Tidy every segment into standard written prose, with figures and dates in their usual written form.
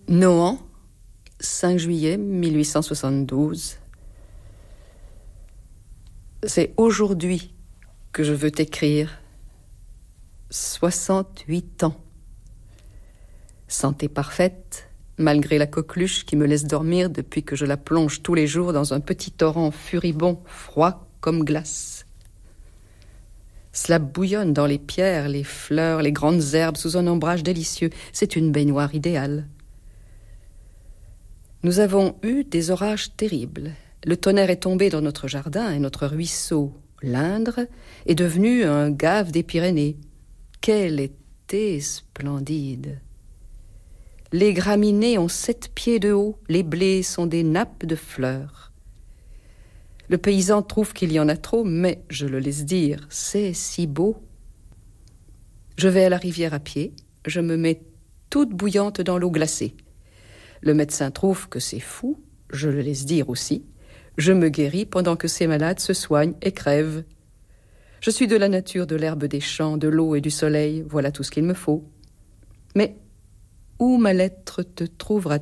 Nohant, 5 juillet 1872. C'est aujourd'hui que je veux t'écrire. 68 ans. Santé parfaite, malgré la coqueluche qui me laisse dormir depuis que je la plonge tous les jours dans un petit torrent furibond, froid comme glace. Cela bouillonne dans les pierres, les fleurs, les grandes herbes sous un ombrage délicieux. C'est une baignoire idéale. Nous avons eu des orages terribles. Le tonnerre est tombé dans notre jardin et notre ruisseau, l'Indre, est devenu un gave des Pyrénées. Quel été splendide! Les graminées ont 7 pieds de haut, les blés sont des nappes de fleurs. Le paysan trouve qu'il y en a trop, mais je le laisse dire, c'est si beau. Je vais à la rivière à pied, je me mets toute bouillante dans l'eau glacée. Le médecin trouve que c'est fou, je le laisse dire aussi. Je me guéris pendant que ces malades se soignent et crèvent. Je suis de la nature de l'herbe des champs, de l'eau et du soleil, voilà tout ce qu'il me faut. Mais où ma lettre te trouvera-t-elle ?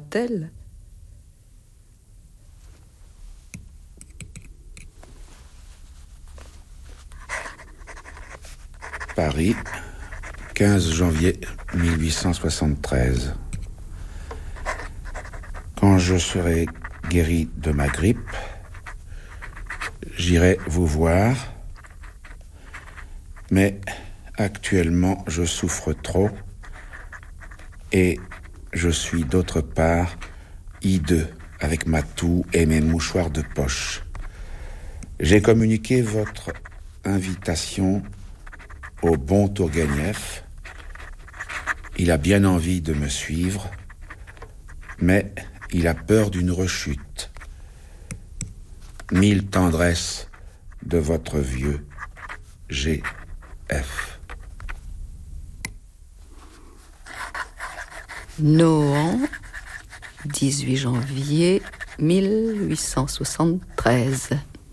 Paris, 15 janvier 1873. Quand je serai guéri de ma grippe, j'irai vous voir, mais actuellement je souffre trop et je suis d'autre part hideux avec ma toux et mes mouchoirs de poche. J'ai communiqué votre invitation au bon Tourguenieff. Il a bien envie de me suivre, mais il a peur d'une rechute. 1000 tendresses de votre vieux G.F. Nohant, 18 janvier 1873.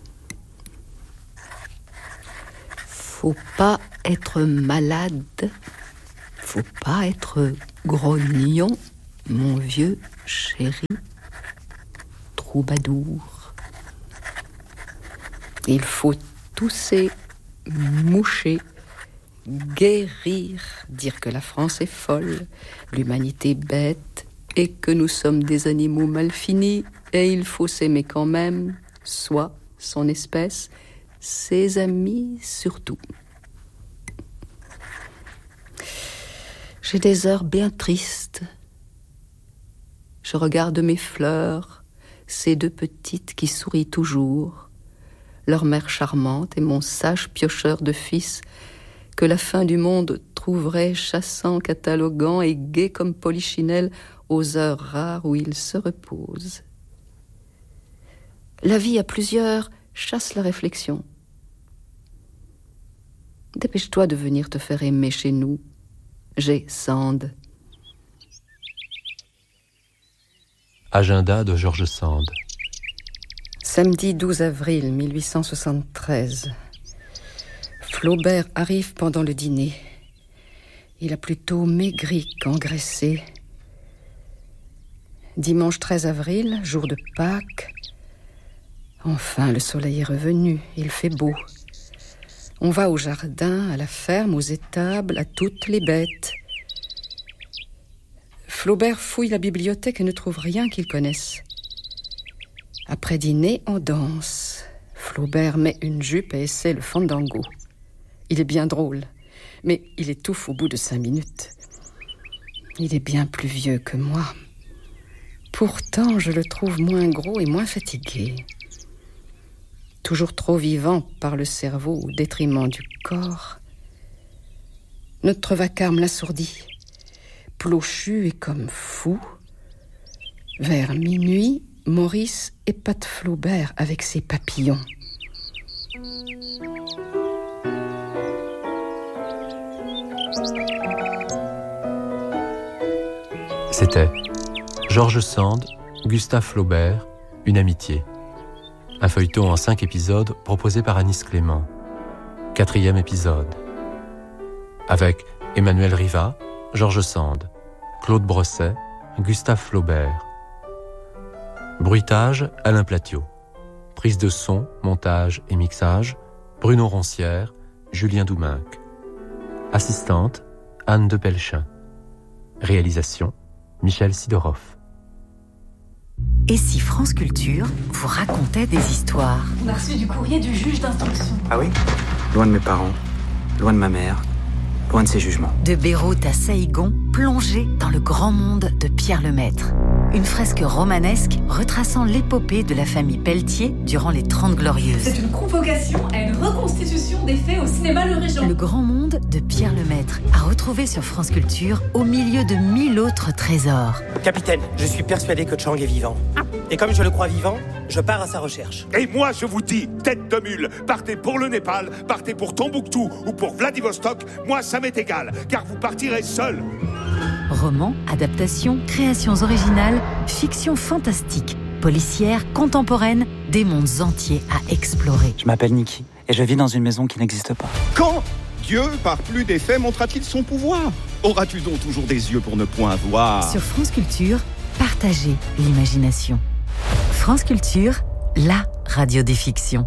Faut pas être malade, faut pas être grognon, mon vieux chéri troubadour. Il faut tousser, moucher, guérir, dire que la France est folle, l'humanité bête, et que nous sommes des animaux mal finis, et il faut s'aimer quand même, soi, son espèce, ses amis surtout. J'ai des heures bien tristes. Je regarde mes fleurs, ces 2 petites qui sourient toujours, leur mère charmante et mon sage piocheur de fils, que la fin du monde trouverait chassant, cataloguant et gai comme Polichinelle aux heures rares où il se repose. La vie à plusieurs chasse la réflexion. Dépêche-toi de venir te faire aimer chez nous. J'ai Sand. Agenda de George Sand. Samedi 12 avril 1873. Flaubert arrive pendant le dîner. Il a plutôt maigri qu'engraissé. Dimanche 13 avril, jour de Pâques. Enfin, le soleil est revenu, il fait beau. On va au jardin, à la ferme, aux étables, à toutes les bêtes. Flaubert fouille la bibliothèque et ne trouve rien qu'il connaisse. Après dîner, on danse. Flaubert met une jupe et essaie le fandango. Il est bien drôle, mais il étouffe au bout de 5 minutes. Il est bien plus vieux que moi. Pourtant, je le trouve moins gros et moins fatigué. Toujours trop vivant par le cerveau au détriment du corps. Notre vacarme l'assourdit. Plochu et comme fou. Vers minuit, Maurice épate Flaubert avec ses papillons. C'était George Sand, Gustave Flaubert, Une amitié. Un feuilleton en 5 épisodes proposé par Anis Clément. 4e épisode. Avec Emmanuel Riva, George Sand, Claude Brosset, Gustave Flaubert. Bruitage, Alain Platiot. Prise de son, montage et mixage, Bruno Roncière, Julien Douminc. Assistante, Anne de Pelchin. Réalisation, Michel Sidorov. Et si France Culture vous racontait des histoires? On a reçu du courrier du juge d'instruction. Ah oui? Loin de mes parents, loin de ma mère, loin de ses jugements. De Beyrouth à Saïgon, plongé dans le grand monde de Pierre Lemaître. Une fresque romanesque retraçant l'épopée de la famille Pelletier durant les 30 Glorieuses. C'est une convocation à une reconstitution des faits au cinéma Le Régent. Le grand monde de Pierre Lemaître, à retrouver sur France Culture au milieu de 1000 autres trésors. Capitaine, je suis persuadé que Chang est vivant. Et comme je le crois vivant, je pars à sa recherche. Et moi, je vous dis, tête de mule, partez pour le Népal, partez pour Tombouctou ou pour Vladivostok, moi ça m'est égal, car vous partirez seul. Romans, adaptations, créations originales, fiction fantastique, policière, contemporaine, des mondes entiers à explorer. Je m'appelle Niki et je vis dans une maison qui n'existe pas. Quand Dieu, par plus d'effets, montrera-t-il son pouvoir? Auras-tu donc toujours des yeux pour ne point voir? Sur France Culture, partagez l'imagination. France Culture, la radio des fictions.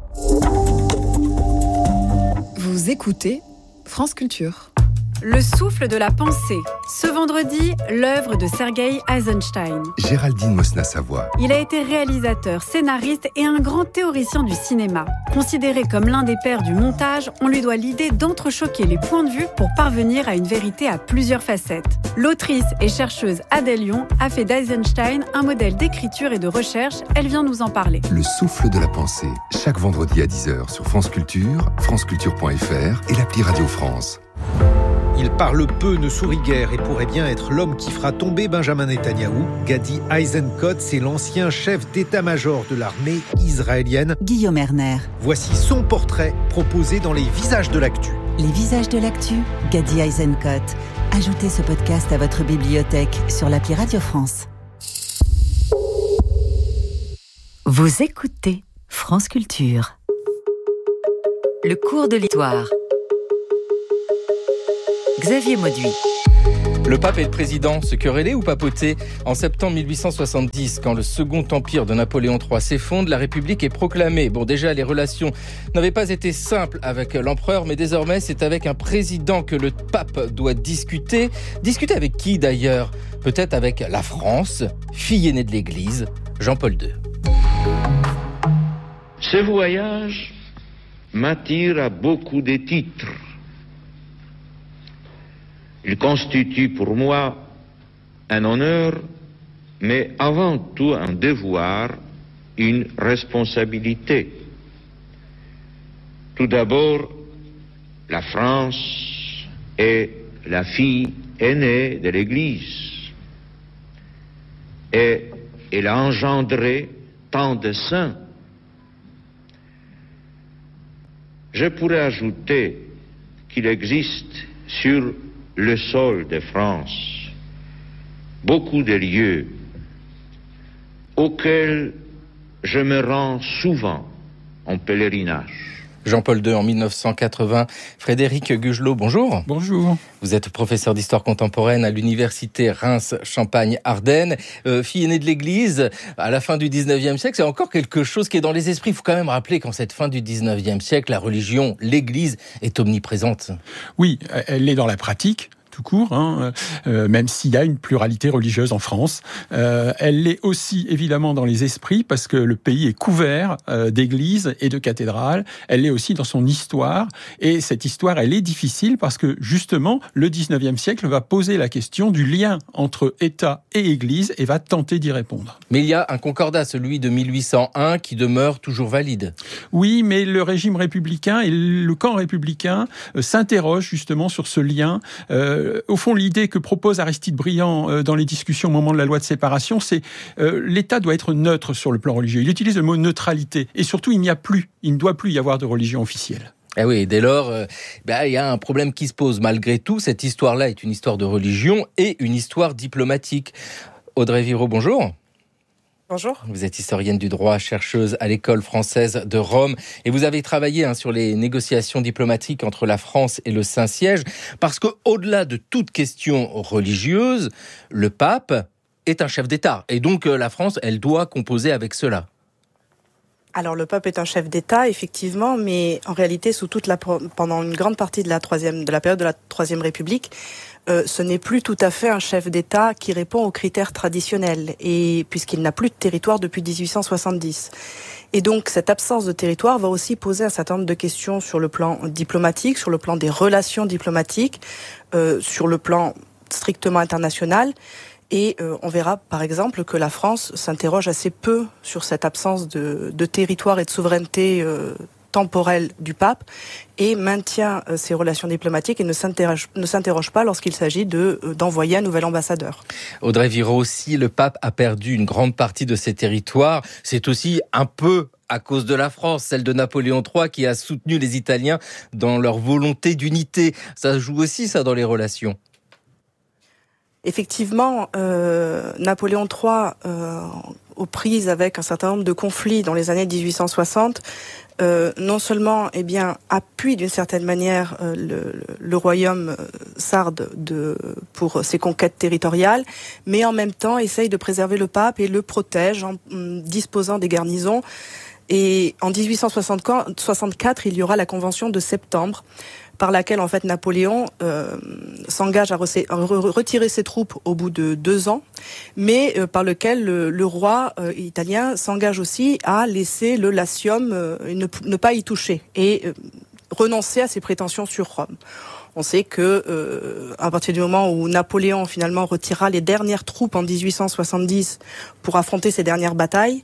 Vous écoutez France Culture. Le souffle de la pensée. Ce vendredi, l'œuvre de Sergueï Eisenstein. Géraldine Mosna-Savoie. Il a été réalisateur, scénariste et un grand théoricien du cinéma. Considéré comme l'un des pères du montage, on lui doit l'idée d'entrechoquer les points de vue pour parvenir à une vérité à plusieurs facettes. L'autrice et chercheuse Adèle Lyon a fait d'Eisenstein un modèle d'écriture et de recherche. Elle vient nous en parler. Le souffle de la pensée, chaque vendredi à 10h sur France Culture, franceculture.fr et l'appli Radio France. Il parle peu, ne sourit guère et pourrait bien être l'homme qui fera tomber Benjamin Netanyahou. Gadi Eisenkot, c'est l'ancien chef d'état-major de l'armée israélienne. Guillaume Erner. Voici son portrait proposé dans Les Visages de l'actu. Les Visages de l'actu, Gadi Eisenkot. Ajoutez ce podcast à votre bibliothèque sur l'appli Radio France. Vous écoutez France Culture. Le cours de l'histoire. Xavier Mauduit. Le pape et le président se querellaient ou papotaient? En septembre 1870, quand le second empire de Napoléon III s'effondre, la République est proclamée. Bon, déjà, les relations n'avaient pas été simples avec l'empereur, mais désormais, c'est avec un président que le pape doit discuter. Discuter avec qui, d'ailleurs? Peut-être avec la France, fille aînée de l'Église, Jean-Paul II. Ce voyage m'attire à beaucoup de titres. Il constitue pour moi un honneur, mais avant tout un devoir, une responsabilité. Tout d'abord, la France est la fille aînée de l'Église et elle a engendré tant de saints. Je pourrais ajouter qu'il existe sur le sol de France beaucoup de lieux auxquels je me rends souvent en pèlerinage. Jean-Paul II en 1980. Frédéric Gugelot, bonjour. Bonjour. Vous êtes professeur d'histoire contemporaine à l'université Reims-Champagne-Ardenne. Fille aînée de l'Église, à la fin du 19e siècle, c'est encore quelque chose qui est dans les esprits. Il faut quand même rappeler qu'en cette fin du 19e siècle, la religion, l'Église est omniprésente. Oui, elle est dans la pratique. Tout court, même s'il y a une pluralité religieuse en France. Elle l'est aussi évidemment dans les esprits parce que le pays est couvert d'églises et de cathédrales. Elle l'est aussi dans son histoire et cette histoire, elle est difficile parce que justement, le 19e siècle va poser la question du lien entre État et Église et va tenter d'y répondre. Mais il y a un concordat, celui de 1801, qui demeure toujours valide. Oui, mais le régime républicain et le camp républicain s'interrogent justement sur ce lien. Au fond, l'idée que propose Aristide Briand dans les discussions au moment de la loi de séparation, c'est l'État doit être neutre sur le plan religieux. Il utilise le mot neutralité. Et surtout, il ne doit plus y avoir de religion officielle. Eh oui, dès lors, il y a un problème qui se pose. Malgré tout, cette histoire-là est une histoire de religion et une histoire diplomatique. Audrey Viraud, bonjour. Bonjour. Vous êtes historienne du droit, chercheuse à l'école française de Rome et vous avez travaillé sur les négociations diplomatiques entre la France et le Saint-Siège parce que, au-delà de toute question religieuse, le pape est un chef d'État et donc la France, elle doit composer avec cela. Alors le pape est un chef d'État, effectivement, mais en réalité, pendant une grande partie de la période de la Troisième République, ce n'est plus tout à fait un chef d'État qui répond aux critères traditionnels, et puisqu'il n'a plus de territoire depuis 1870. Et donc cette absence de territoire va aussi poser un certain nombre de questions sur le plan diplomatique, sur le plan des relations diplomatiques, sur le plan strictement international. Et on verra par exemple que la France s'interroge assez peu sur cette absence de territoire et de souveraineté temporelle du pape et maintient ses relations diplomatiques et ne s'interroge pas lorsqu'il s'agit d'envoyer un nouvel ambassadeur. Audrey Viraud, si le pape a perdu une grande partie de ses territoires, c'est aussi un peu à cause de la France, celle de Napoléon III qui a soutenu les Italiens dans leur volonté d'unité. Ça joue aussi ça dans les relations. Effectivement, Napoléon III, aux prises avec un certain nombre de conflits dans les années 1860, non seulement appuie d'une certaine manière le royaume sarde pour ses conquêtes territoriales, mais en même temps essaye de préserver le pape et le protège en disposant des garnisons. Et en 1864, il y aura la Convention de septembre, par laquelle en fait Napoléon s'engage à retirer ses troupes au bout de 2 ans, mais par lequel le roi italien s'engage aussi à laisser le Latium ne pas y toucher et renoncer à ses prétentions sur Rome. On sait que à partir du moment où Napoléon finalement retirera les dernières troupes en 1870 pour affronter ses dernières batailles,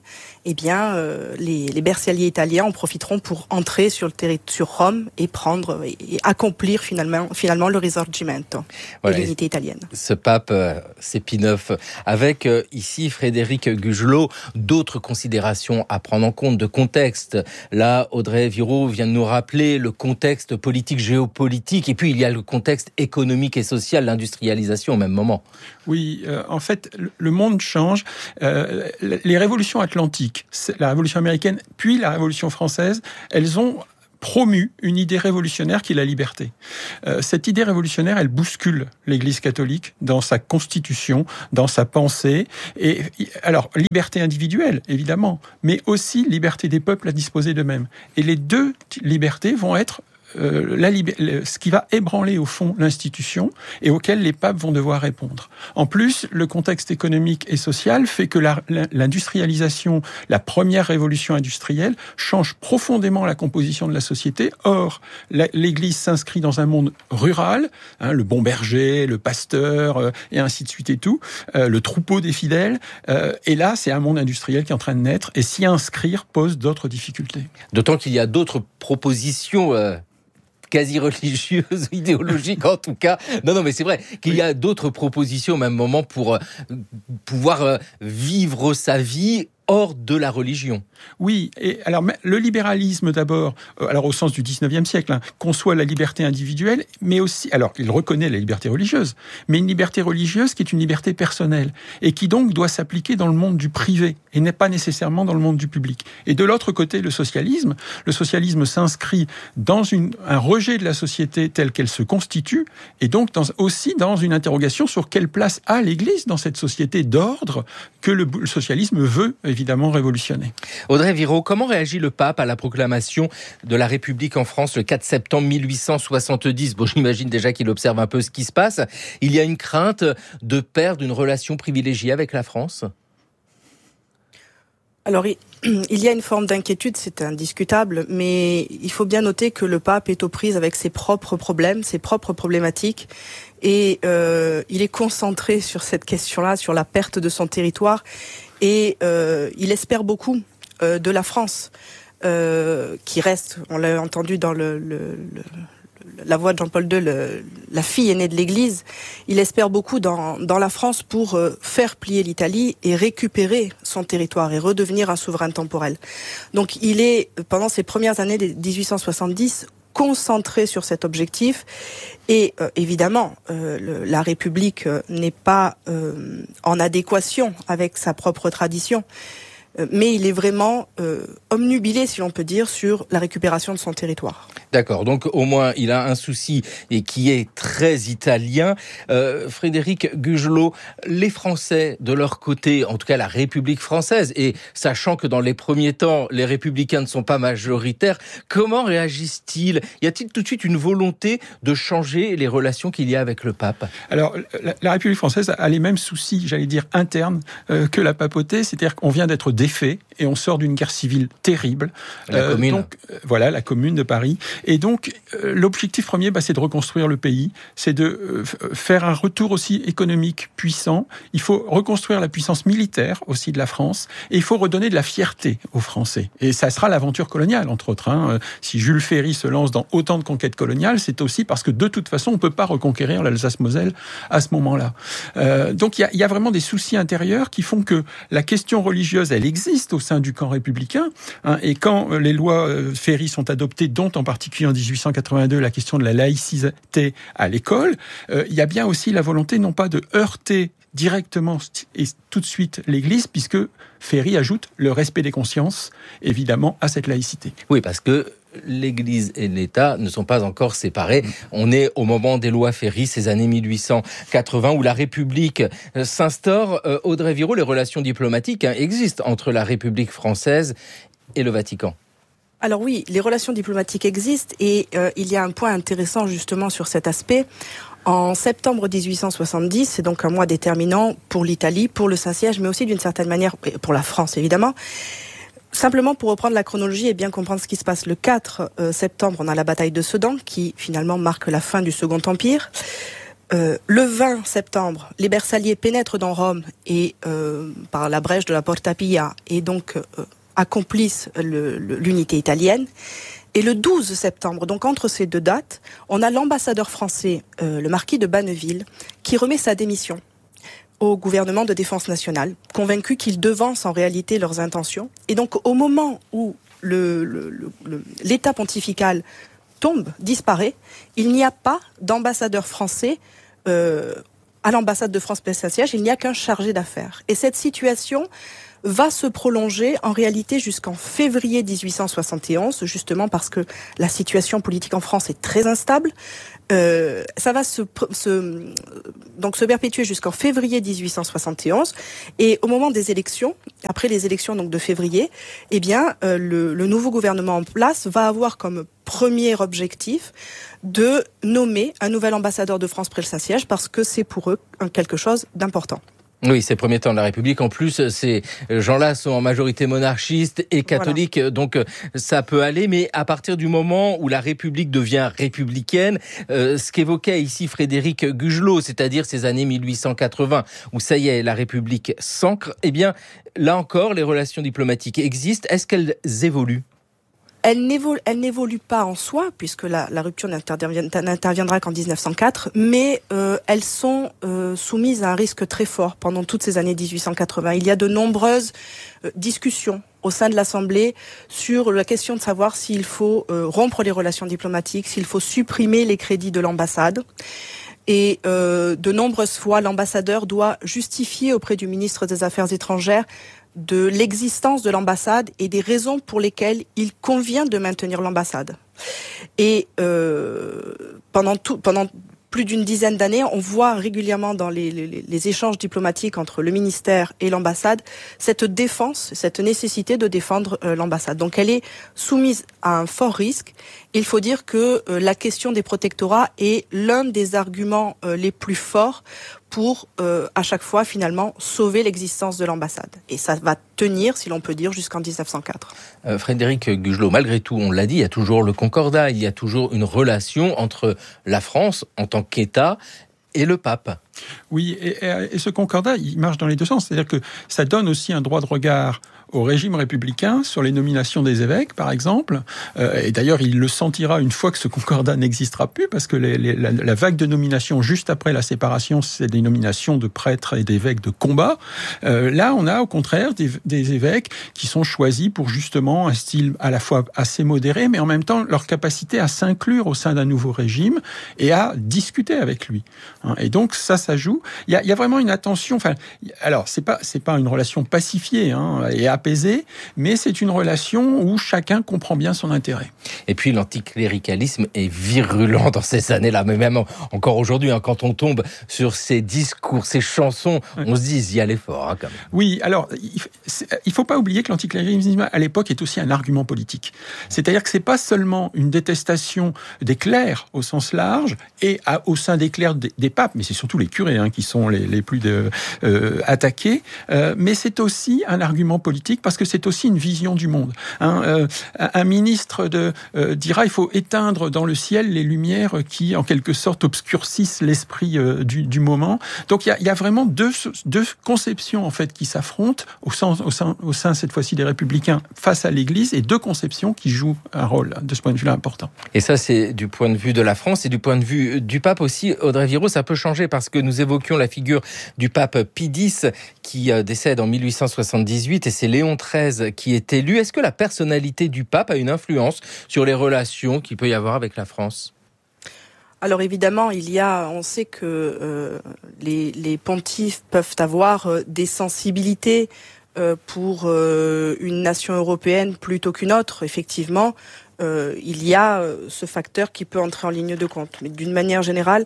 les bersagliers italiens en profiteront pour entrer sur Rome et prendre et accomplir finalement le Risorgimento, voilà, et l'unité italienne. Ce pape, c'est Pie IX, avec ici Frédéric Gugelot, d'autres considérations à prendre en compte de contexte. Là, Audrey Viraud vient de nous rappeler le contexte politique, géopolitique, et puis il y a le contexte économique et social, l'industrialisation au même moment. Oui, en fait, le monde change. Les révolutions atlantiques, la révolution américaine, puis la révolution française, elles ont promu une idée révolutionnaire qui est la liberté. Cette idée révolutionnaire, elle bouscule l'Église catholique dans sa constitution, dans sa pensée. Et alors, liberté individuelle, évidemment, mais aussi liberté des peuples à disposer d'eux-mêmes. Et les deux libertés vont être ce qui va ébranler au fond l'institution et auquel les papes vont devoir répondre. En plus, le contexte économique et social fait que l'industrialisation, la première révolution industrielle, change profondément la composition de la société. Or, l'Église s'inscrit dans un monde rural, le bon berger, le pasteur, et ainsi de suite et tout, le troupeau des fidèles. Et là, c'est un monde industriel qui est en train de naître, et s'y inscrire pose d'autres difficultés. D'autant qu'il y a d'autres propositions quasi religieuses, idéologiques en tout cas. Non, mais c'est vrai qu'il y a d'autres propositions au même moment pour pouvoir vivre sa vie hors de la religion. Oui, et alors le libéralisme d'abord, alors au sens du 19e siècle, conçoit la liberté individuelle, mais aussi, alors il reconnaît la liberté religieuse, mais une liberté religieuse qui est une liberté personnelle, et qui donc doit s'appliquer dans le monde du privé, et n'est pas nécessairement dans le monde du public. Et de l'autre côté, le socialisme s'inscrit dans un rejet de la société telle qu'elle se constitue, et donc aussi dans une interrogation sur quelle place a l'Église dans cette société d'ordre que le socialisme veut évidemment révolutionner. Audrey Viraud, comment réagit le pape à la proclamation de la République en France le 4 septembre 1870 ? Bon, j'imagine déjà qu'il observe un peu ce qui se passe. Il y a une crainte de perdre une relation privilégiée avec la France ? Alors, il y a une forme d'inquiétude, c'est indiscutable, mais il faut bien noter que le pape est aux prises avec ses propres problèmes, ses propres problématiques, et il est concentré sur cette question-là, sur la perte de son territoire, et il espère beaucoup de la France, qui reste, on l'a entendu dans la voix de Jean-Paul II, la fille aînée de l'Église. Il espère beaucoup dans la France pour faire plier l'Italie et récupérer son territoire et redevenir un souverain temporel. Donc il est, pendant ces premières années de 1870, concentré sur cet objectif. Et évidemment, la République n'est pas en adéquation avec sa propre tradition. Mais il est vraiment omnubilé, si l'on peut dire, sur la récupération de son territoire. D'accord, donc au moins il a un souci et qui est très italien. Frédéric Gugelot, les Français de leur côté, en tout cas la République française, et sachant que dans les premiers temps les Républicains ne sont pas majoritaires, comment réagissent-ils ? Y a-t-il tout de suite une volonté de changer les relations qu'il y a avec le pape ? Alors la République française a les mêmes soucis, j'allais dire internes, que la papauté, c'est-à-dire qu'on vient d'être défait et on sort d'une guerre civile terrible. La Commune. Donc, voilà, la Commune de Paris. Et donc, l'objectif premier, c'est de reconstruire le pays, c'est de faire un retour aussi économique puissant. Il faut reconstruire la puissance militaire aussi de la France, et il faut redonner de la fierté aux Français. Et ça sera l'aventure coloniale, entre autres. Si Jules Ferry se lance dans autant de conquêtes coloniales, c'est aussi parce que de toute façon, on ne peut pas reconquérir l'Alsace-Moselle à ce moment-là. Donc, il y a vraiment des soucis intérieurs qui font que la question religieuse, elle existe au sein du camp républicain. Et quand les lois Ferry sont adoptées, dont en particulier en 1882 la question de la laïcité à l'école, il y a bien aussi la volonté non pas de heurter directement et tout de suite l'Église, puisque Ferry ajoute le respect des consciences, évidemment, à cette laïcité. Oui, parce que l'Église et l'État ne sont pas encore séparés. On est au moment des lois Ferry, ces années 1880, où la République s'instaure. Audrey Viraud, les relations diplomatiques existent entre la République française et le Vatican. Alors oui, les relations diplomatiques existent et il y a un point intéressant justement sur cet aspect. En septembre 1870, c'est donc un mois déterminant pour l'Italie, pour le Saint-Siège, mais aussi d'une certaine manière pour la France évidemment. Simplement pour reprendre la chronologie et bien comprendre ce qui se passe, le 4 septembre, on a la bataille de Sedan qui finalement marque la fin du Second Empire. Le 20 septembre, les Bersagliers pénètrent dans Rome et par la brèche de la Porta Pia et donc accomplissent l'unité italienne. Et le 12 septembre, donc entre ces deux dates, on a l'ambassadeur français, le marquis de Banneville, qui remet sa démission au gouvernement de défense nationale, convaincu qu'il devance en réalité leurs intentions. Et donc au moment où l'État pontifical tombe, disparaît, il n'y a pas d'ambassadeur français à l'ambassade de France près Saint-Siège, il n'y a qu'un chargé d'affaires. Et cette situation va se prolonger en réalité jusqu'en février 1871, justement parce que la situation politique en France est très instable. Ça va se perpétuer jusqu'en février 1871, et au moment des élections, après les élections donc de février, eh bien le nouveau gouvernement en place va avoir comme premier objectif de nommer un nouvel ambassadeur de France près le Saint-Siège, parce que c'est pour eux quelque chose d'important. Oui, ces premiers temps de la République. En plus, ces gens-là sont en majorité monarchistes et catholiques, voilà. Donc ça peut aller. Mais à partir du moment où la République devient républicaine, ce qu'évoquait ici Frédéric Gugelot, c'est-à-dire ces années 1880, où ça y est, la République s'ancre, eh bien, là encore, les relations diplomatiques existent. Est-ce qu'elles évoluent ? Elle n'évolue pas en soi, puisque la rupture n'interviendra qu'en 1904, mais elles sont soumises à un risque très fort pendant toutes ces années 1880. Il y a de nombreuses discussions au sein de l'Assemblée sur la question de savoir s'il faut rompre les relations diplomatiques, s'il faut supprimer les crédits de l'ambassade. Et de nombreuses fois, l'ambassadeur doit justifier auprès du ministre des Affaires étrangères de l'existence de l'ambassade et des raisons pour lesquelles il convient de maintenir l'ambassade. Et pendant plus d'une dizaine d'années, on voit régulièrement dans les échanges diplomatiques entre le ministère et l'ambassade cette défense, cette nécessité de défendre l'ambassade. Donc elle est soumise à un fort risque. Il faut dire que la question des protectorats est l'un des arguments les plus forts pour, à chaque fois, finalement, sauver l'existence de l'ambassade. Et ça va tenir, si l'on peut dire, jusqu'en 1904. Frédéric Gugelot, malgré tout, on l'a dit, il y a toujours le concordat, il y a toujours une relation entre la France, en tant qu'État, et le pape. Oui, et ce concordat, il marche dans les deux sens. C'est-à-dire que ça donne aussi un droit de regard au régime républicain sur les nominations des évêques, par exemple. Et d'ailleurs, il le sentira une fois que ce concordat n'existera plus, parce que la vague de nominations juste après la séparation, c'est des nominations de prêtres et d'évêques de combat. Là, on a au contraire des évêques qui sont choisis pour justement un style à la fois assez modéré, mais en même temps leur capacité à s'inclure au sein d'un nouveau régime et à discuter avec lui. Et donc ça joue. Il y a vraiment une attention. Enfin, alors c'est pas une relation pacifiée et apaisée, mais c'est une relation où chacun comprend bien son intérêt. Et puis l'anticléricalisme est virulent dans ces années-là, mais même encore aujourd'hui, quand on tombe sur ces discours, ces chansons, on se dit ils y allaient fort quand même. Oui, alors il faut pas oublier que l'anticléricalisme à l'époque est aussi un argument politique. C'est-à-dire que c'est pas seulement une détestation des clercs au sens large et au sein des clercs des papes, mais c'est surtout les curés qui sont les plus attaqués, mais c'est aussi un argument politique parce que c'est aussi une vision du monde. Un ministre dira il faut éteindre dans le ciel les lumières qui, en quelque sorte, obscurcissent l'esprit du moment. Donc il y a vraiment deux conceptions en fait qui s'affrontent au sein cette fois-ci des républicains face à l'Église, et deux conceptions qui jouent un rôle de ce point de vue-là important. Et ça, c'est du point de vue de la France et du point de vue du pape aussi. Audrey Viraud, ça peut changer parce que nous évoquions la figure du pape Pie X qui décède en 1878 et c'est Léon XIII qui est élu. Est-ce que la personnalité du pape a une influence sur les relations qu'il peut y avoir avec la France ? Alors évidemment, on sait que les pontifes peuvent avoir des sensibilités pour une nation européenne plutôt qu'une autre. Effectivement, il y a ce facteur qui peut entrer en ligne de compte. Mais d'une manière générale,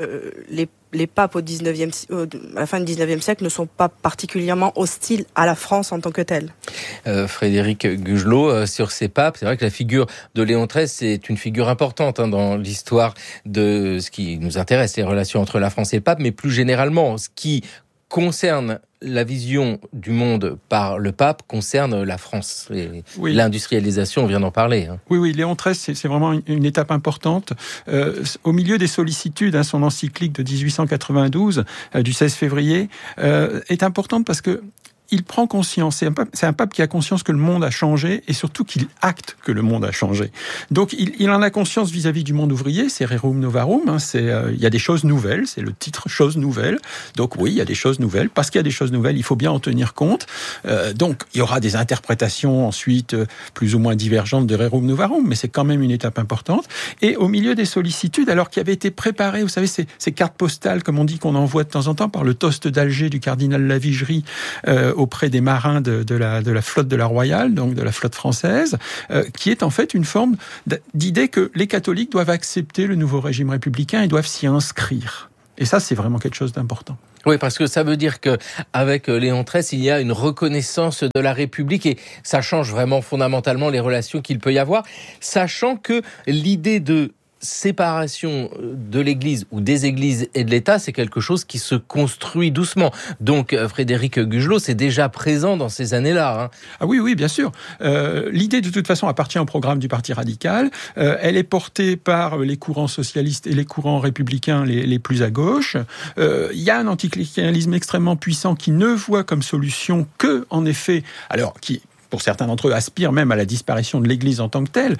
les papes à la fin du 19e siècle ne sont pas particulièrement hostiles à la France en tant que telle. Frédéric Gugelot, sur ces papes, c'est vrai que la figure de Léon XIII, c'est une figure importante dans l'histoire de ce qui nous intéresse, les relations entre la France et le pape, mais plus généralement, ce qui concerne la vision du monde par le pape concerne la France. Oui. L'industrialisation, on vient d'en parler. Oui, Léon XIII, c'est vraiment une étape importante. Au milieu des sollicitudes, son encyclique de 1892, du 16 février, est importante parce que il prend conscience, c'est un pape qui a conscience que le monde a changé et surtout qu'il acte que le monde a changé. Donc il en a conscience vis-à-vis du monde ouvrier, c'est Rerum Novarum, il y a des choses nouvelles, c'est le titre Choses nouvelles. Donc oui, il y a des choses nouvelles, parce qu'il y a des choses nouvelles, il faut bien en tenir compte. Donc il y aura des interprétations ensuite plus ou moins divergentes de Rerum Novarum, mais c'est quand même une étape importante. Et au milieu des sollicitudes, alors qui avaient été préparées, vous savez, ces cartes postales, comme on dit, qu'on envoie de temps en temps par le toast d'Alger du cardinal Lavigerie, auprès des marins de la flotte de la Royale, donc de la flotte française, qui est en fait une forme d'idée que les catholiques doivent accepter le nouveau régime républicain et doivent s'y inscrire. Et ça, c'est vraiment quelque chose d'important. Oui, parce que ça veut dire qu'avec Léon XIII, il y a une reconnaissance de la République et ça change vraiment fondamentalement les relations qu'il peut y avoir, sachant que l'idée de séparation de l'Église ou des Églises et de l'État, c'est quelque chose qui se construit doucement. Donc, Frédéric Gugelot, c'est déjà présent dans ces années-là. Ah oui, bien sûr. L'idée, de toute façon, appartient au programme du Parti radical. Elle est portée par les courants socialistes et les courants républicains les plus à gauche. Il y a un anticléricalisme extrêmement puissant qui ne voit comme solution que, en effet, qui pour certains d'entre eux, aspirent même à la disparition de l'Église en tant que telle,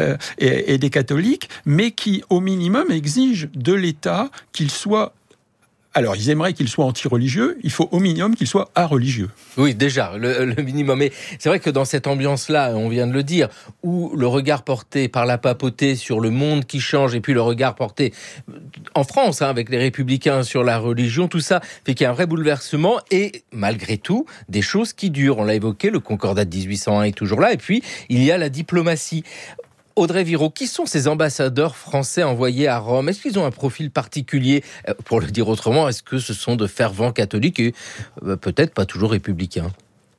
et des catholiques, mais qui, au minimum, exigent de l'État qu'il soit... Alors, ils aimeraient qu'il soit anti-religieux, il faut au minimum qu'il soit areligieux. Oui, déjà, le minimum. Mais c'est vrai que dans cette ambiance-là, on vient de le dire, où le regard porté par la papauté sur le monde qui change, et puis le regard porté en France, avec les républicains sur la religion, tout ça fait qu'il y a un vrai bouleversement, et malgré tout, des choses qui durent. On l'a évoqué, le Concordat de 1801 est toujours là, et puis il y a la diplomatie. Audrey Viraud, qui sont ces ambassadeurs français envoyés à Rome ? Est-ce qu'ils ont un profil particulier ? Pour le dire autrement, est-ce que ce sont de fervents catholiques et peut-être pas toujours républicains ?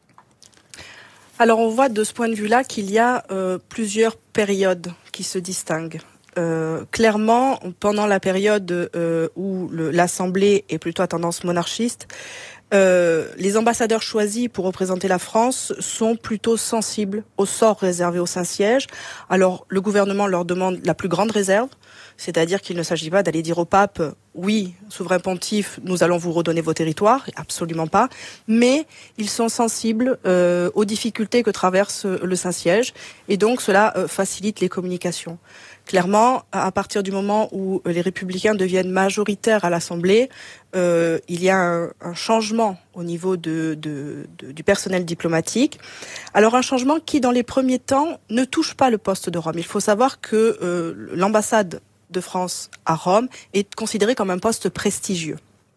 Alors on voit de ce point de vue-là qu'il y a plusieurs périodes qui se distinguent. Clairement, pendant la période où l'Assemblée est plutôt à tendance monarchiste, les ambassadeurs choisis pour représenter la France sont plutôt sensibles au sort réservé au Saint-Siège. Alors, le gouvernement leur demande la plus grande réserve, C'est-à-dire qu'il ne s'agit pas d'aller dire au pape « Oui, souverain pontife, nous allons vous redonner vos territoires », absolument pas. Mais ils sont sensibles aux difficultés que traverse le Saint-Siège et donc cela facilite les communications. Clairement, à partir du moment où les Républicains deviennent majoritaires à l'Assemblée, il y a un changement au niveau du personnel diplomatique. Alors un changement qui, dans les premiers temps, ne touche pas le poste de Rome. Il faut savoir que l'ambassade de France à Rome est considérée comme un poste prestigieux.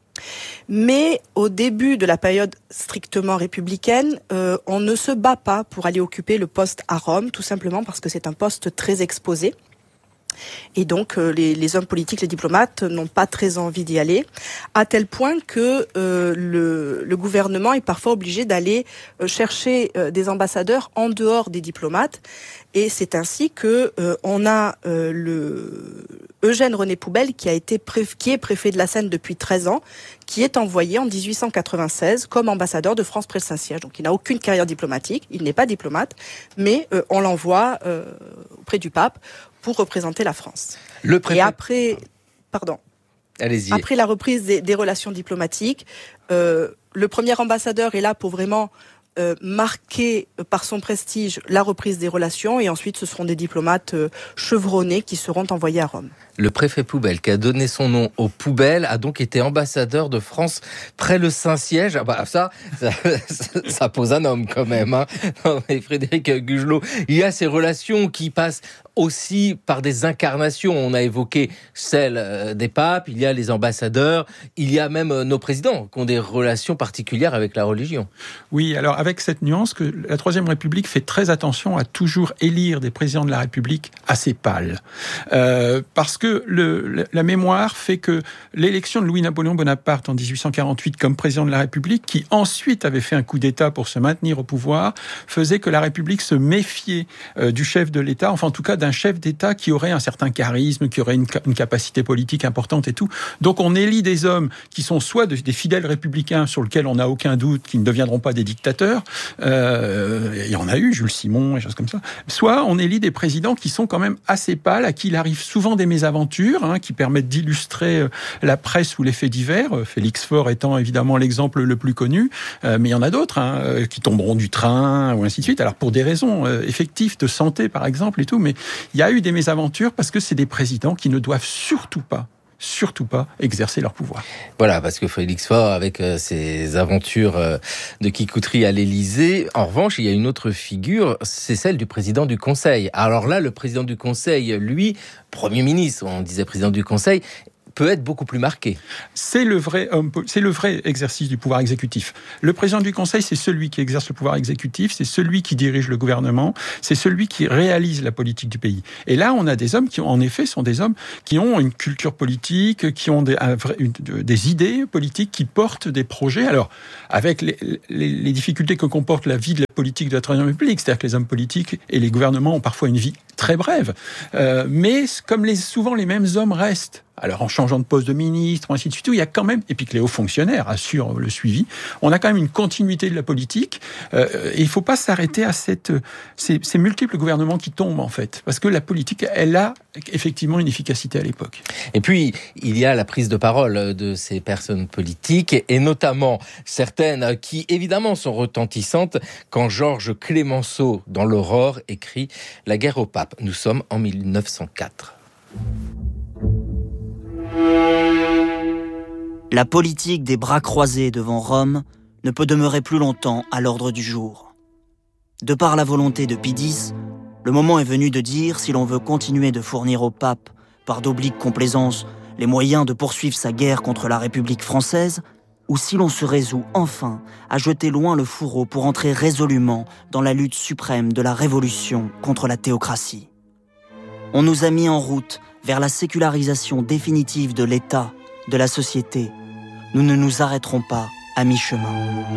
Mais au début de la période strictement républicaine, on ne se bat pas pour aller occuper le poste à Rome, tout simplement parce que c'est un poste très exposé. Et donc les hommes politiques, les diplomates n'ont pas très envie d'y aller, à tel point que le gouvernement est parfois obligé d'aller chercher des ambassadeurs en dehors des diplomates. Et c'est ainsi que on a Eugène René Poubelle qui est préfet de la Seine depuis 13 ans, qui est envoyé en 1896 comme ambassadeur de France près le Saint-Siège. Donc il n'a aucune carrière diplomatique, il n'est pas diplomate, mais on l'envoie auprès du pape pour représenter la France. Et après, Allez-y. Après la reprise des relations diplomatiques, le premier ambassadeur est là pour vraiment marquer par son prestige la reprise des relations, et ensuite ce seront des diplomates chevronnés qui seront envoyés à Rome. Le préfet Poubelle, qui a donné son nom aux poubelles, a donc été ambassadeur de France près le Saint-Siège. Ah bah ça pose un homme quand même. Hein. Non, mais Frédéric Gugelot, il y a ces relations qui passent aussi par des incarnations. On a évoqué celle des papes, il y a les ambassadeurs, il y a même nos présidents qui ont des relations particulières avec la religion. Oui, alors avec cette nuance que la Troisième République fait très attention à toujours élire des présidents de la République assez pâles. Parce que la mémoire fait que l'élection de Louis-Napoléon Bonaparte en 1848 comme président de la République, qui ensuite avait fait un coup d'État pour se maintenir au pouvoir, faisait que la République se méfiait du chef de l'État, enfin en tout cas d'un chef d'État qui aurait un certain charisme, qui aurait une capacité politique importante et tout. Donc on élit des hommes qui sont soit des fidèles républicains sur lesquels on n'a aucun doute qu'ils ne deviendront pas des dictateurs, il y en a eu, Jules Simon et choses comme ça, soit on élit des présidents qui sont quand même assez pâles, à qui il arrive souvent des mésaventures, qui permettent d'illustrer la presse ou les faits divers, Félix Faure étant évidemment l'exemple le plus connu, mais il y en a d'autres qui tomberont du train ou ainsi de suite, alors pour des raisons effectives de santé par exemple et tout, mais il y a eu des mésaventures parce que c'est des présidents qui ne doivent surtout pas exercer leur pouvoir. Voilà, parce que Félix Faure, avec ses aventures de kikouterie à l'Élysée, en revanche, il y a une autre figure, c'est celle du président du Conseil. Alors là, le président du Conseil, lui, Premier ministre, on disait président du Conseil, peut être beaucoup plus marqué. C'est le vrai exercice du pouvoir exécutif. Le président du Conseil, c'est celui qui exerce le pouvoir exécutif, c'est celui qui dirige le gouvernement, c'est celui qui réalise la politique du pays. Et là, on a des hommes qui, en effet, sont des hommes qui ont une culture politique, qui ont des idées politiques, qui portent des projets. Alors, avec les difficultés que comporte la vie de la politique de la Troisième République, c'est-à-dire que les hommes politiques et les gouvernements ont parfois une vie très brève, mais comme souvent les mêmes hommes restent, alors en changeant de poste de ministre, ainsi de suite, il y a quand même, et puis que les hauts fonctionnaires assurent le suivi, on a quand même une continuité de la politique, et il ne faut pas s'arrêter à ces multiples gouvernements qui tombent en fait, parce que la politique, elle a effectivement une efficacité à l'époque. Et puis, il y a la prise de parole de ces personnes politiques, et notamment certaines qui évidemment sont retentissantes, quand Georges Clémenceau, dans l'Aurore, écrit « La guerre au pape ». Nous sommes en 1904. La politique des bras croisés devant Rome ne peut demeurer plus longtemps à l'ordre du jour. De par la volonté de Pie X, le moment est venu de dire si l'on veut continuer de fournir au pape, par d'obliques complaisances, les moyens de poursuivre sa guerre contre la République française, ou si l'on se résout enfin à jeter loin le fourreau pour entrer résolument dans la lutte suprême de la révolution contre la théocratie. On nous a mis en route vers la sécularisation définitive de l'État, de la société. Nous ne nous arrêterons pas à mi-chemin.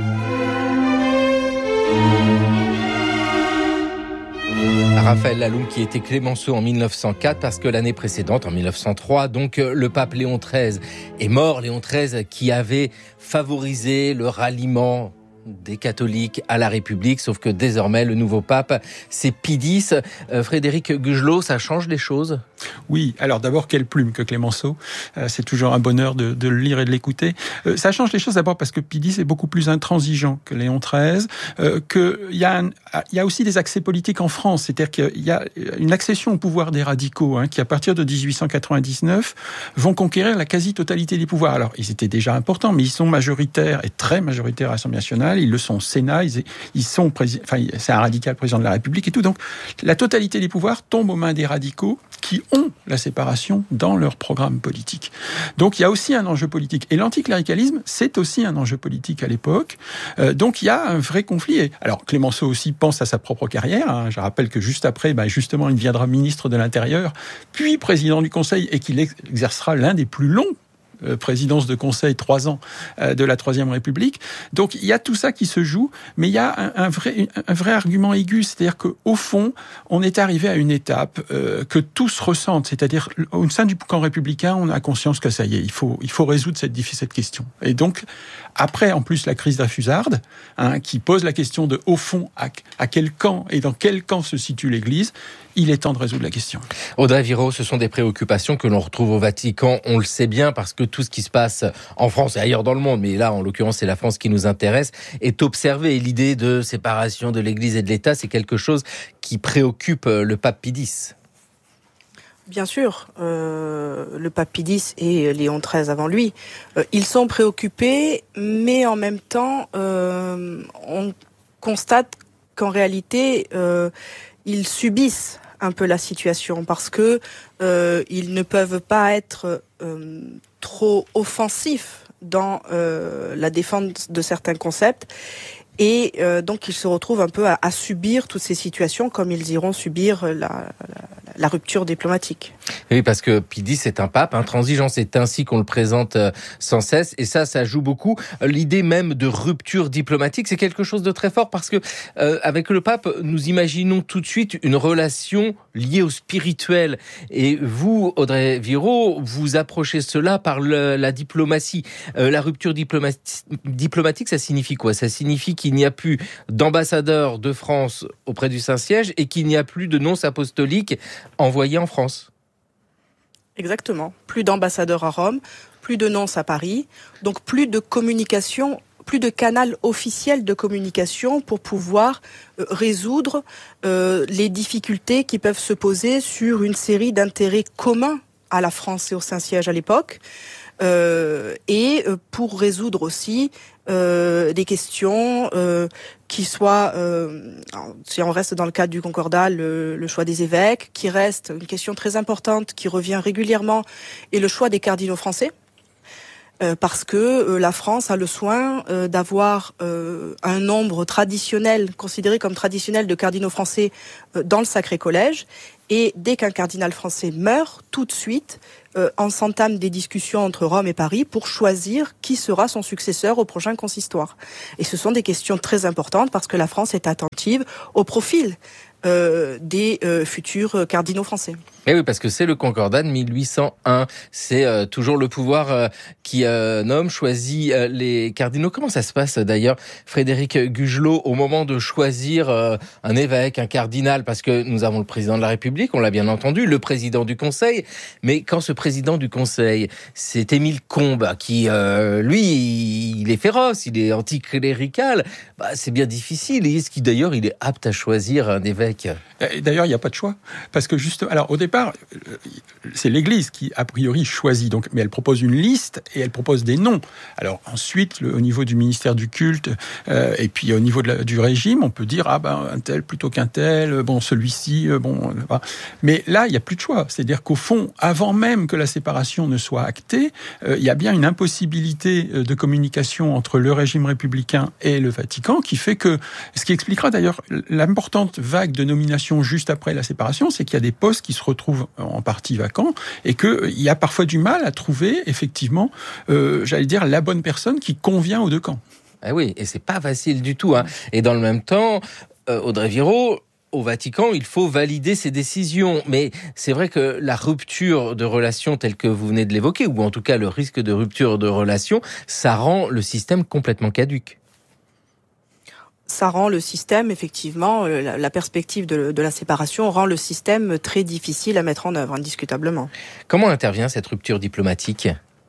Raphaël Laloum qui était Clémenceau en 1904 parce que l'année précédente, en 1903, donc le pape Léon XIII est mort. Léon XIII qui avait favorisé le ralliement des catholiques à la République, sauf que désormais le nouveau pape, c'est Pie X. Frédéric Gugelot, ça change les choses ? Oui, alors d'abord, quelle plume que Clémenceau. C'est toujours un bonheur de le lire et de l'écouter. Ça change les choses d'abord parce que Pie X est beaucoup plus intransigeant que Léon XIII, qu'il y a aussi des accès politiques en France, c'est-à-dire qu'il y a une accession au pouvoir des radicaux, qui à partir de 1899 vont conquérir la quasi-totalité des pouvoirs. Alors, ils étaient déjà importants, mais ils sont majoritaires et très majoritaires à l'Assemblée nationale, ils le sont au Sénat, c'est un radical président de la République et tout. Donc, la totalité des pouvoirs tombe aux mains des radicaux qui ont la séparation dans leur programme politique. Donc il y a aussi un enjeu politique. Et l'anticléricalisme, c'est aussi un enjeu politique à l'époque. Donc il y a un vrai conflit. Alors Clémenceau aussi pense à sa propre carrière. Je rappelle que juste après, justement, il deviendra ministre de l'Intérieur, puis président du Conseil, et qu'il exercera l'un des plus longs présidence de conseil 3 ans de la Troisième République. Donc il y a tout ça qui se joue, mais il y a un vrai argument aigu, c'est-à-dire qu'au fond, on est arrivé à une étape que tous ressentent, c'est-à-dire au sein du camp républicain, on a conscience que ça y est, il faut résoudre cette question. Et donc, après, en plus, la crise dreyfusarde, qui pose la question de, au fond, à quel camp et dans quel camp se situe l'Église, il est temps de résoudre la question. Audrey Viraud, ce sont des préoccupations que l'on retrouve au Vatican, on le sait bien, parce que tout ce qui se passe en France et ailleurs dans le monde, mais là, en l'occurrence, c'est la France qui nous intéresse, est observé. Et l'idée de séparation de l'Église et de l'État, c'est quelque chose qui préoccupe le pape Pie X. Bien sûr, le pape Pie X et Léon XIII avant lui, ils sont préoccupés, mais en même temps, on constate qu'en réalité, ils subissent un peu la situation parce que ils ne peuvent pas être trop offensifs dans la défense de certains concepts. Et donc ils se retrouvent un peu à subir toutes ces situations comme ils iront subir la rupture diplomatique. Oui, parce que Pie X est un pape intransigeant, c'est ainsi qu'on le présente sans cesse, et ça joue beaucoup. L'idée même de rupture diplomatique, c'est quelque chose de très fort, parce que avec le pape, nous imaginons tout de suite une relation liée au spirituel. Et vous, Audrey Viraud, vous approchez cela par la diplomatie. La rupture diplomatique, ça signifie quoi ? Ça signifie qu'il n'y a plus d'ambassadeur de France auprès du Saint-Siège et qu'il n'y a plus de nonces apostoliques envoyés en France. Exactement. Plus d'ambassadeurs à Rome, plus de nonces à Paris, donc plus de communication, plus de canal officiel de communication pour pouvoir résoudre les difficultés qui peuvent se poser sur une série d'intérêts communs à la France et au Saint-Siège à l'époque, et pour résoudre aussi des questions qui soient, si on reste dans le cadre du Concordat, le choix des évêques, qui reste une question très importante, qui revient régulièrement, et le choix des cardinaux français. Parce que la France a le soin d'avoir un nombre traditionnel, considéré comme traditionnel, de cardinaux français dans le Sacré Collège. Et dès qu'un cardinal français meurt, tout de suite, on s'entame des discussions entre Rome et Paris pour choisir qui sera son successeur au prochain consistoire. Et ce sont des questions très importantes parce que la France est attentive au profil des futurs cardinaux français. Et oui, parce que c'est le Concordat de 1801. C'est toujours le pouvoir qui nomme, choisit les cardinaux. Comment ça se passe d'ailleurs, Frédéric Gugelot, au moment de choisir un évêque, un cardinal? Parce que nous avons le président de la République, on l'a bien entendu, le président du Conseil. Mais quand ce président du Conseil, c'est Émile Combes, qui, lui, il est féroce, il est anticlérical, c'est bien difficile. Et est-ce qu'il, d'ailleurs, il est apte à choisir un évêque? D'ailleurs, il n'y a pas de choix. Parce que juste, alors au départ, c'est l'Église qui, a priori, choisit. Donc, mais elle propose une liste et elle propose des noms. Alors ensuite, au niveau du ministère du culte et puis au niveau du régime, on peut dire un tel plutôt qu'un tel. Bon, celui-ci, Mais là, il n'y a plus de choix. C'est-à-dire qu'au fond, avant même que la séparation ne soit actée, il y a bien une impossibilité de communication entre le régime républicain et le Vatican, qui fait que, ce qui expliquera d'ailleurs l'importante vague de nominations juste après la séparation, c'est qu'il y a des postes qui se retrouvent en partie vacants et qu'il y a parfois du mal à trouver, effectivement, la bonne personne qui convient aux deux camps. Ah oui, et c'est pas facile du tout. Et dans le même temps, Audrey Viraud, au Vatican, il faut valider ces décisions. Mais c'est vrai que la rupture de relations telle que vous venez de l'évoquer, ou en tout cas le risque de rupture de relations, ça rend le système complètement caduque. ça rend le système, effectivement, la perspective de la séparation rend le système très difficile à mettre en œuvre, indiscutablement. Comment intervient cette rupture diplomatique ?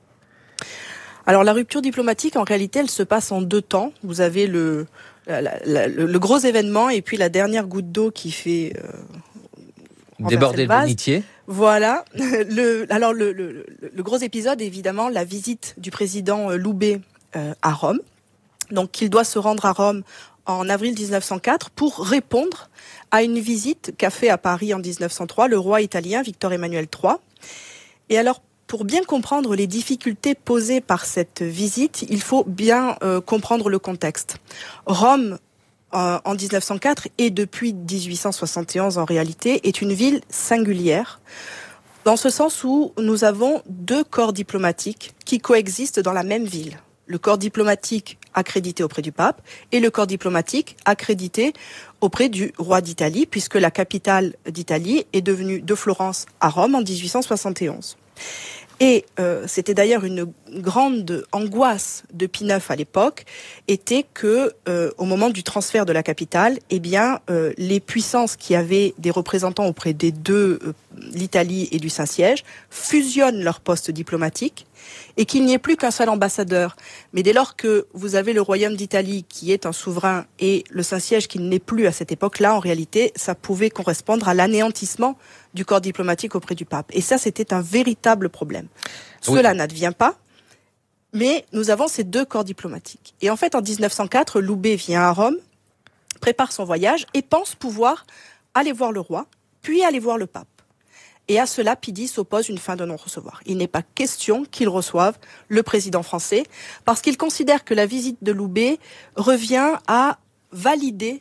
Alors la rupture diplomatique, en réalité, elle se passe en 2 temps. Vous avez le gros événement et puis la dernière goutte d'eau qui fait déborder le bénitier. Voilà. Le gros épisode, évidemment, la visite du président Loubet à Rome. Donc, il doit se rendre à Rome en avril 1904 pour répondre à une visite qu'a fait à Paris en 1903 le roi italien Victor Emmanuel III. Et alors, pour bien comprendre les difficultés posées par cette visite, il faut bien comprendre le contexte. Rome, en 1904 et depuis 1871 en réalité, est une ville singulière, dans ce sens où nous avons 2 corps diplomatiques qui coexistent dans la même ville. Le corps diplomatique accrédité auprès du pape et le corps diplomatique accrédité auprès du roi d'Italie, puisque la capitale d'Italie est devenue de Florence à Rome en 1871. Et c'était d'ailleurs une grande angoisse de Pie IX à l'époque, était que au moment du transfert de la capitale, les puissances qui avaient des représentants auprès des 2, l'Italie et du Saint-Siège, fusionnent leurs postes diplomatiques et qu'il n'y ait plus qu'un seul ambassadeur. Mais dès lors que vous avez le royaume d'Italie qui est un souverain et le Saint-Siège qui n'est plus à cette époque-là, en réalité, ça pouvait correspondre à l'anéantissement du corps diplomatique auprès du pape. Et ça, c'était un véritable problème. Oui. Cela n'advient pas, mais nous avons ces 2 corps diplomatiques. Et en fait, en 1904, Loubet vient à Rome, prépare son voyage et pense pouvoir aller voir le roi, puis aller voir le pape. Et à cela, Pie X oppose une fin de non-recevoir. Il n'est pas question qu'il reçoive le président français, parce qu'il considère que la visite de Loubet revient à valider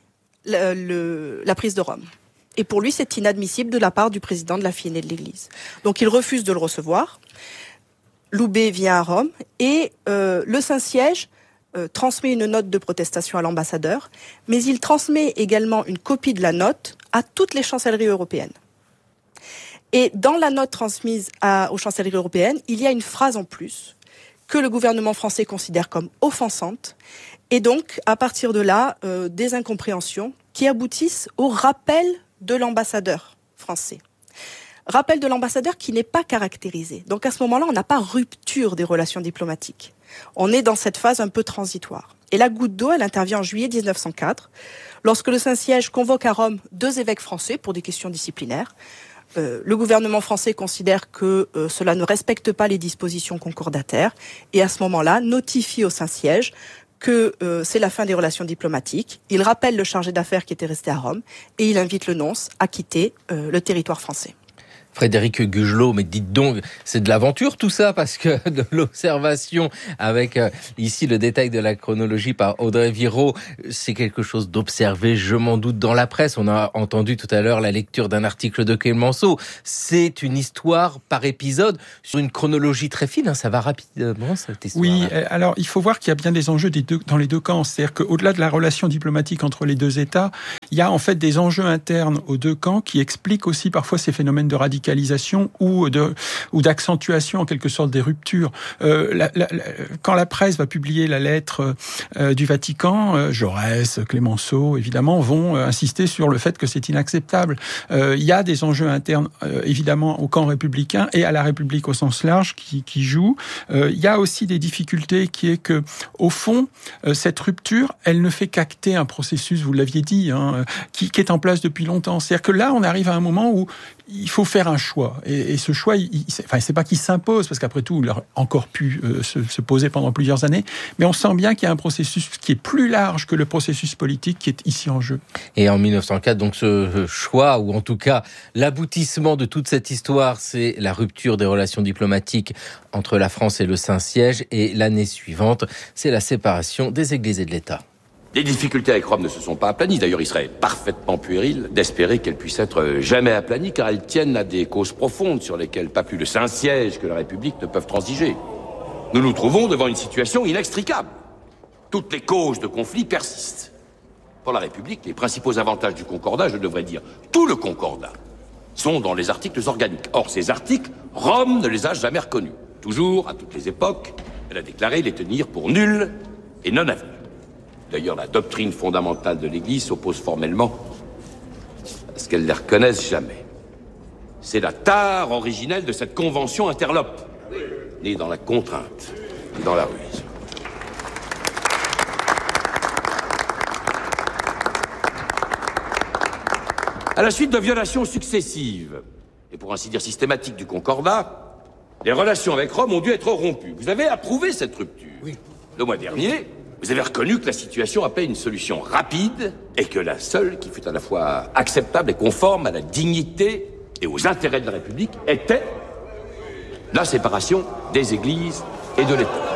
la prise de Rome. Et pour lui, c'est inadmissible de la part du président de la Fiénée de l'Église. Donc il refuse de le recevoir. Loubet vient à Rome et le Saint-Siège transmet une note de protestation à l'ambassadeur, mais il transmet également une copie de la note à toutes les chancelleries européennes. Et dans la note transmise aux chancelleries européennes, il y a une phrase en plus que le gouvernement français considère comme offensante. Et donc, à partir de là, des incompréhensions qui aboutissent au rappel de l'ambassadeur français. Rappel de l'ambassadeur qui n'est pas caractérisé. Donc à ce moment-là, on n'a pas rupture des relations diplomatiques. On est dans cette phase un peu transitoire. Et la goutte d'eau, elle intervient en juillet 1904, lorsque le Saint-Siège convoque à Rome 2 évêques français pour des questions disciplinaires. Le gouvernement français considère que cela ne respecte pas les dispositions concordataires et à ce moment-là notifie au Saint-Siège que c'est la fin des relations diplomatiques. Il rappelle le chargé d'affaires qui était resté à Rome et il invite le nonce à quitter le territoire français. Frédéric Gugelot, mais dites donc, c'est de l'aventure tout ça, parce que de l'observation avec ici le détail de la chronologie par Audrey Viraud, c'est quelque chose d'observé, je m'en doute, dans la presse. On a entendu tout à l'heure la lecture d'un article de Clémenceau. C'est une histoire par épisode, sur une chronologie très fine, ça va rapidement cette histoire. Oui, alors il faut voir qu'il y a bien des enjeux dans les 2 camps, c'est-à-dire qu'au-delà de la relation diplomatique entre les 2 États, il y a en fait des enjeux internes aux 2 camps qui expliquent aussi parfois ces phénomènes de radicalisation ou d'accentuation en quelque sorte des ruptures. Quand la presse va publier la lettre du Vatican, Jaurès, Clémenceau, évidemment, vont insister sur le fait que c'est inacceptable. Il y a des enjeux internes, évidemment, au camp républicain et à la République au sens large qui jouent. Il y a aussi des difficultés qui est que, au fond, cette rupture, elle ne fait qu'acter un processus, vous l'aviez dit, qui est en place depuis longtemps. C'est-à-dire que là, on arrive à un moment où il faut faire un choix. Et ce choix, c'est pas qu'il s'impose, parce qu'après tout, il a encore pu se poser pendant plusieurs années, mais on sent bien qu'il y a un processus qui est plus large que le processus politique qui est ici en jeu. Et en 1904, donc ce choix, ou en tout cas l'aboutissement de toute cette histoire, c'est la rupture des relations diplomatiques entre la France et le Saint-Siège, et l'année suivante, c'est la séparation des églises et de l'État. Les difficultés avec Rome ne se sont pas aplanies. D'ailleurs, il serait parfaitement puéril d'espérer qu'elles puissent être jamais aplanies, car elles tiennent à des causes profondes sur lesquelles pas plus le Saint-Siège que la République ne peuvent transiger. Nous nous trouvons devant une situation inextricable. Toutes les causes de conflit persistent. Pour la République, les principaux avantages du concordat, je devrais dire tout le concordat, sont dans les articles organiques. Or, ces articles, Rome ne les a jamais reconnus. Toujours, à toutes les époques, elle a déclaré les tenir pour nuls et non avenus. D'ailleurs, la doctrine fondamentale de l'Église s'oppose formellement à ce qu'elle les reconnaisse jamais. C'est la tare originelle de cette convention interlope, née dans la contrainte et dans la ruse. À la suite de violations successives, et pour ainsi dire systématiques du Concordat, les relations avec Rome ont dû être rompues. Vous avez approuvé cette rupture. Oui. Le mois dernier, vous avez reconnu que la situation appelait une solution rapide et que la seule qui fût à la fois acceptable et conforme à la dignité et aux intérêts de la République était la séparation des églises et de l'État.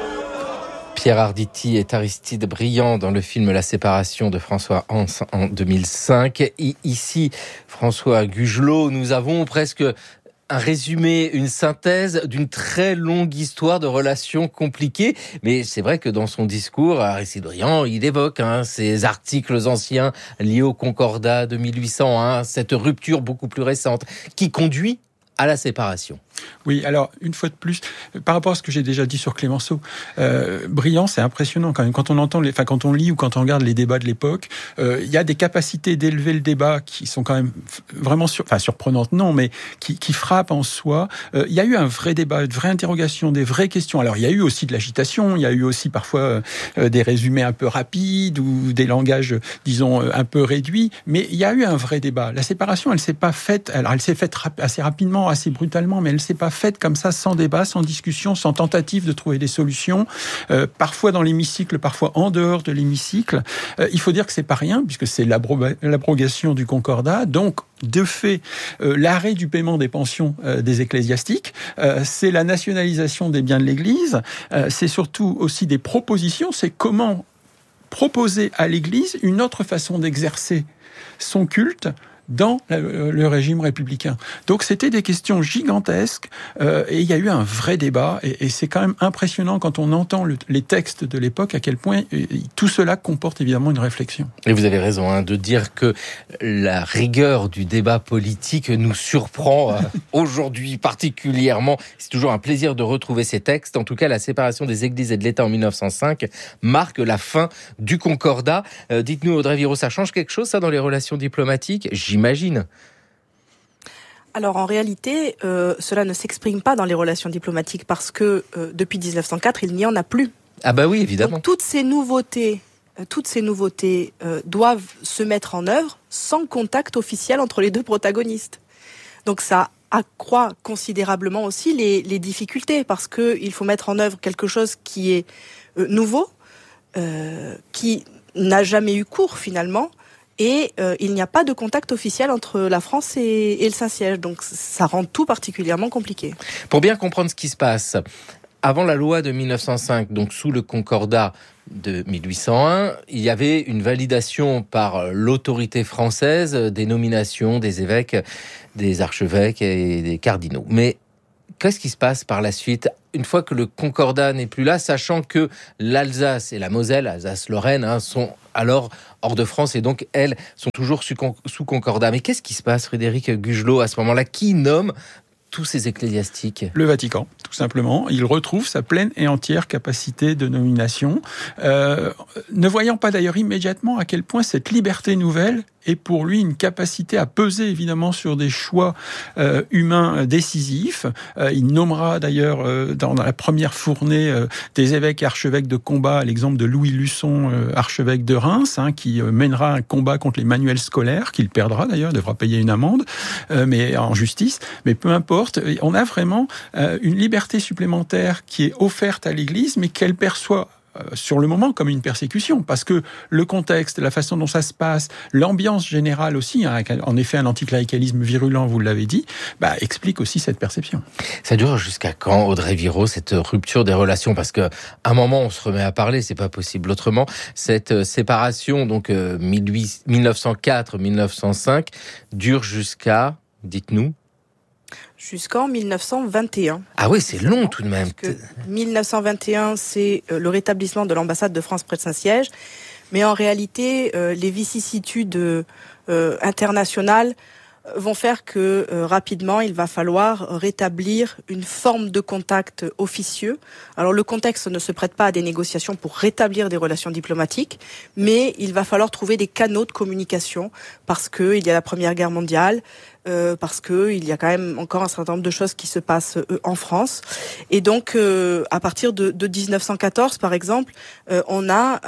Pierre Arditi est Aristide Briand dans le film La séparation de François Hans en 2005. Et ici, François Gugelot, nous avons presque un résumé, une synthèse d'une très longue histoire de relations compliquées. Mais c'est vrai que dans son discours, Aristide Briand, il évoque ces articles anciens liés au Concordat de 1801, cette rupture beaucoup plus récente qui conduit à la séparation. Oui, alors, une fois de plus, par rapport à ce que j'ai déjà dit sur Clémenceau, Briand, c'est impressionnant quand même. Quand on entend quand on lit ou quand on regarde les débats de l'époque, il y a des capacités d'élever le débat qui sont quand même vraiment surprenantes, non, mais qui frappent en soi. Il y a eu un vrai débat, une vraie interrogation, des vraies questions. Alors, il y a eu aussi de l'agitation, il y a eu aussi parfois des résumés un peu rapides ou des langages, disons, un peu réduits, mais il y a eu un vrai débat. La séparation, elle s'est pas faite, alors elle s'est faite assez rapidement, assez brutalement, mais elle s'est pas faite comme ça, sans débat, sans discussion, sans tentative de trouver des solutions, parfois dans l'hémicycle, parfois en dehors de l'hémicycle. Il faut dire que c'est pas rien, puisque c'est l'abrogation du Concordat, donc de fait, l'arrêt du paiement des pensions des ecclésiastiques, c'est la nationalisation des biens de l'Église, c'est surtout aussi des propositions, c'est comment proposer à l'Église une autre façon d'exercer son culte dans le régime républicain. Donc c'était des questions gigantesques et il y a eu un vrai débat et c'est quand même impressionnant quand on entend les textes de l'époque à quel point tout cela comporte évidemment une réflexion. Et vous avez raison de dire que la rigueur du débat politique nous surprend aujourd'hui particulièrement. C'est toujours un plaisir de retrouver ces textes. En tout cas, la séparation des églises et de l'État en 1905 marque la fin du Concordat. Dites-nous, Audrey Viro, ça change quelque chose ça dans les relations diplomatiques ? J'imagine. Alors en réalité, cela ne s'exprime pas dans les relations diplomatiques parce que depuis 1904, il n'y en a plus. Ah bah oui, évidemment. Donc, toutes ces nouveautés doivent se mettre en œuvre sans contact officiel entre les deux protagonistes. Donc ça accroît considérablement aussi les difficultés parce que il faut mettre en œuvre quelque chose qui est nouveau, qui n'a jamais eu cours finalement. Et il n'y a pas de contact officiel entre la France et le Saint-Siège. Donc ça rend tout particulièrement compliqué. Pour bien comprendre ce qui se passe, avant la loi de 1905, donc sous le Concordat de 1801, il y avait une validation par l'autorité française des nominations des évêques, des archevêques et des cardinaux. Mais qu'est-ce qui se passe par la suite, une fois que le Concordat n'est plus là, sachant que l'Alsace et la Moselle, Alsace-Lorraine, sont alors hors de France et donc elles sont toujours sous Concordat. Mais qu'est-ce qui se passe, Frédéric Gugelot, à ce moment-là ? Qui nomme tous ces ecclésiastiques ? Le Vatican, tout simplement. Il retrouve sa pleine et entière capacité de nomination, ne voyant pas d'ailleurs immédiatement à quel point cette liberté nouvelle est pour lui une capacité à peser évidemment sur des choix humains décisifs. Il nommera d'ailleurs dans la première fournée des évêques et archevêques de combat, à l'exemple de Louis Luçon, archevêque de Reims, qui mènera un combat contre les manuels scolaires, qu'il perdra d'ailleurs, devra payer une amende, mais en justice. Mais peu importe, on a vraiment une liberté supplémentaire qui est offerte à l'Église, mais qu'elle perçoit sur le moment comme une persécution, parce que le contexte, la façon dont ça se passe, l'ambiance générale aussi, en effet un anticléricalisme virulent, vous l'avez dit, explique aussi cette perception. Ça dure jusqu'à quand, Audrey Viro, cette rupture des relations ? Parce qu'à un moment, on se remet à parler, c'est pas possible autrement. Cette séparation, donc 1904-1905, dure jusqu'à, dites-nous, jusqu'en 1921. Ah oui, c'est long tout de même. 1921, c'est le rétablissement de l'ambassade de France près de Saint-Siège. Mais en réalité, les vicissitudes internationales vont faire que rapidement, il va falloir rétablir une forme de contact officieux. Alors le contexte ne se prête pas à des négociations pour rétablir des relations diplomatiques, mais il va falloir trouver des canaux de communication parce qu'il y a la Première Guerre mondiale, parce que il y a quand même encore un certain nombre de choses qui se passent en France. Et donc, à partir de 1914, par exemple, on a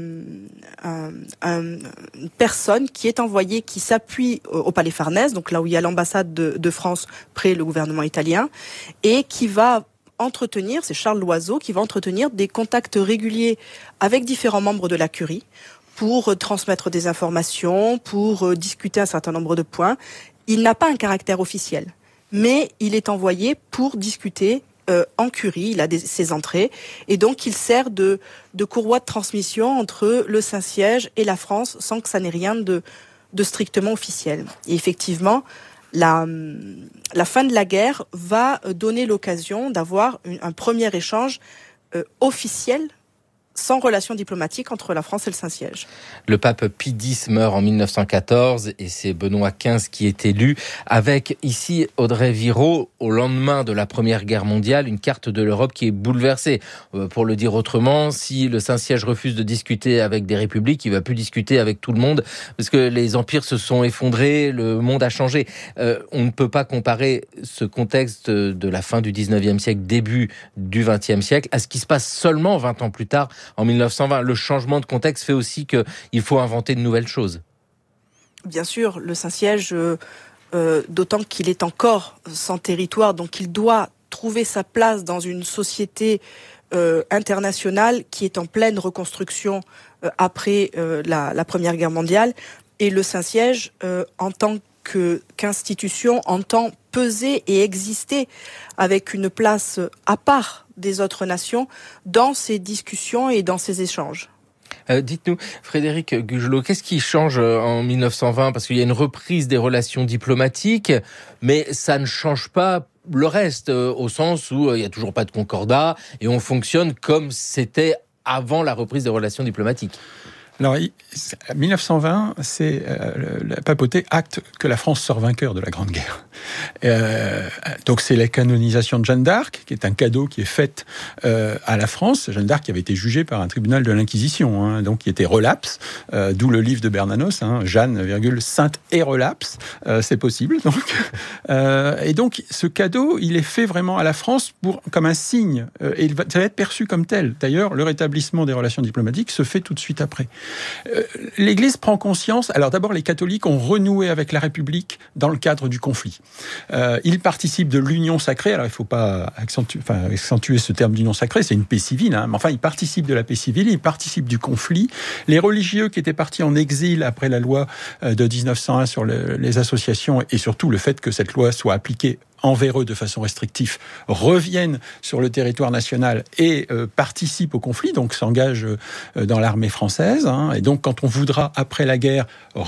une personne qui est envoyée, qui s'appuie au Palais Farnèse, donc là où il y a l'ambassade de France près le gouvernement italien, et qui va entretenir, c'est Charles Loiseau, qui va entretenir des contacts réguliers avec différents membres de la Curie pour transmettre des informations, pour discuter un certain nombre de points. Il n'a pas un caractère officiel, mais il est envoyé pour discuter en Curie, il a ses entrées, et donc il sert de courroie de transmission entre le Saint-Siège et la France, sans que ça n'ait rien de strictement officiel. Et effectivement, la fin de la guerre va donner l'occasion d'avoir un premier échange officiel, sans relation diplomatique entre la France et le Saint-Siège. Le pape Pie X meurt en 1914 et c'est Benoît XV qui est élu, avec ici Audrey Viraud, au lendemain de la Première Guerre mondiale, une carte de l'Europe qui est bouleversée. Pour le dire autrement, si le Saint-Siège refuse de discuter avec des républiques, il ne va plus discuter avec tout le monde, parce que les empires se sont effondrés, le monde a changé. On ne peut pas comparer ce contexte de la fin du 19e siècle, début du 20e siècle, à ce qui se passe seulement 20 ans plus tard, en 1920. Le changement de contexte fait aussi qu'il faut inventer de nouvelles choses. Bien sûr, le Saint-Siège, d'autant qu'il est encore sans territoire, donc il doit trouver sa place dans une société internationale qui est en pleine reconstruction après la Première Guerre mondiale. Et le Saint-Siège, en tant qu'institution, entend peser et exister avec une place à part des autres nations dans ces discussions et dans ces échanges. Dites-nous, Frédéric Gugelot, qu'est-ce qui change en 1920 ? Parce qu'il y a une reprise des relations diplomatiques, mais ça ne change pas le reste, au sens où il n'y a toujours pas de concordat et on fonctionne comme c'était avant la reprise des relations diplomatiques. Alors, 1920, c'est la papauté acte que la France sort vainqueur de la Grande Guerre. Donc, c'est la canonisation de Jeanne d'Arc, qui est un cadeau qui est fait à la France. Jeanne d'Arc qui avait été jugée par un tribunal de l'Inquisition, donc qui était relapse, d'où le livre de Bernanos, Jeanne, sainte et relapse, c'est possible. Donc, et donc, ce cadeau, il est fait vraiment à la France comme un signe, et ça va être perçu comme tel. D'ailleurs, le rétablissement des relations diplomatiques se fait tout de suite après. L'Église prend conscience. Alors d'abord, les catholiques ont renoué avec la République dans le cadre du conflit. Ils participent de l'union sacrée. Alors il ne faut pas accentuer ce terme d'union sacrée, c'est une paix civile. Mais enfin, ils participent de la paix civile, ils participent du conflit. Les religieux qui étaient partis en exil après la loi de 1901 sur les associations, et surtout le fait que cette loi soit appliquée envers eux de façon restrictive, reviennent sur le territoire national et participent au conflit, donc s'engagent dans l'armée française. Et donc, quand on voudra, après la guerre,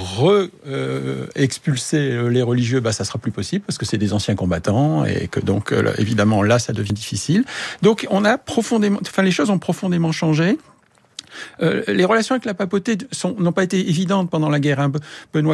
expulser les religieux, ça sera plus possible, parce que c'est des anciens combattants, et que donc, évidemment, là, ça devient difficile. Donc, les choses ont profondément changé. Les relations avec la papauté n'ont pas été évidentes pendant la guerre. Benoît